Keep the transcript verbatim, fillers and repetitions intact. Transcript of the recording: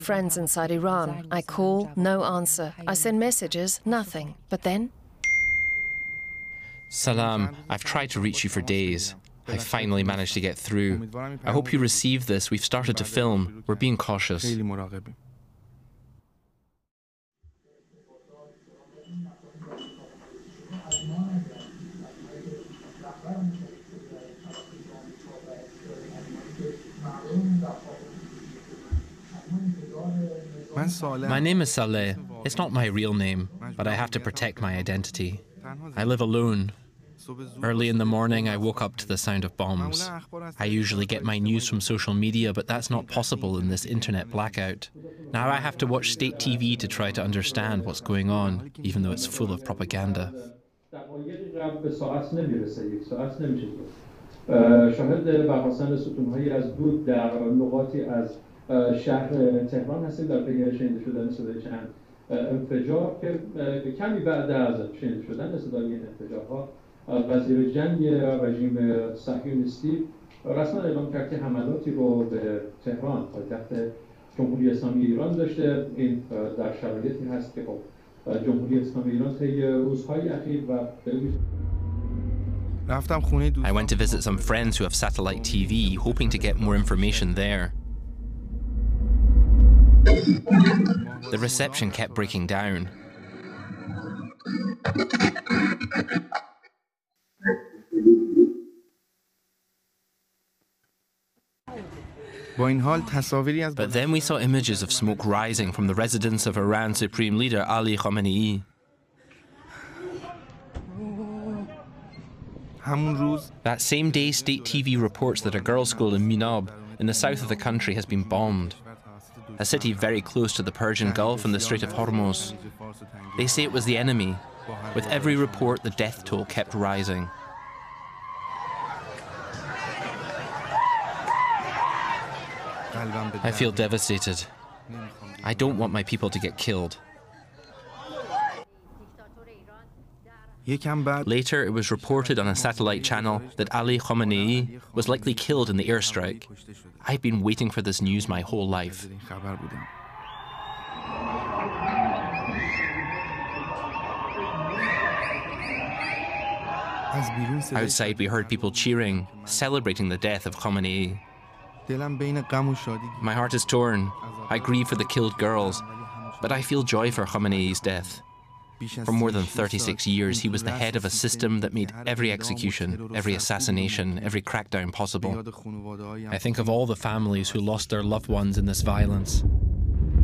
Friends inside Iran. I call, no answer. I send messages, nothing. But then... Salam, I've tried to reach you for days. I finally managed to get through. I hope you receive this. We've started to film. We're being cautious. My name is Saleh. It's not my real name, but I have to protect my identity. I live alone. Early in the morning, I woke up to the sound of bombs. I usually get my news from social media, but that's not possible in this internet blackout. Now I have to watch state T V to try to understand what's going on, even though it's full of propaganda. شهر تهران هستیم در پی شنیده شدن صدای چند انفجار که کمی بعد از شنیده شدن صدای این انفجارها وزیر جنگ رژیم صهیونیستی رسما اعلام کرد که حملاتی رو به تهران پایتخت جمهوری اسلامی ایران داشته. این در شرایطی هست که خب جمهوری اسلامی ایران طی روزهای اخیر و I went to visit some friends who have satellite T V, hoping to get more information there. The reception kept breaking down. But then we saw images of smoke rising from the residence of Iran's Supreme Leader Ali Khamenei. That same day, state T V reports that a girls' school in Minab, in the south of the country, has been bombed. A city very close to the Persian Gulf and the Strait of Hormuz. They say it was the enemy. With every report, the death toll kept rising. I feel devastated. I don't want my people to get killed. Later, it was reported on a satellite channel that Ali Khamenei was likely killed in the airstrike. I've been waiting for this news my whole life. Outside, we heard people cheering, celebrating the death of Khamenei. My heart is torn. I grieve for the killed girls, but I feel joy for Khamenei's death. For more than thirty-six years, he was the head of a system that made every execution, every assassination, every crackdown possible. I think of all the families who lost their loved ones in this violence.